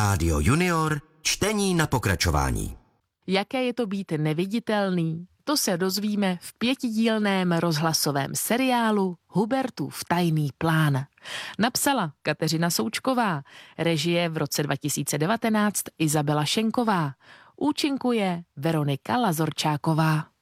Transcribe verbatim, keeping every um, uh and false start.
Rádio Junior, čtení na pokračování. Jaké je to být neviditelný? To se dozvíme v pětidílném rozhlasovém seriálu Hubertův tajný plán. Napsala Kateřina Součková, režie v roce dva tisíce devatenáct Izabela Šenková, účinkuje Veronika Lazorčáková.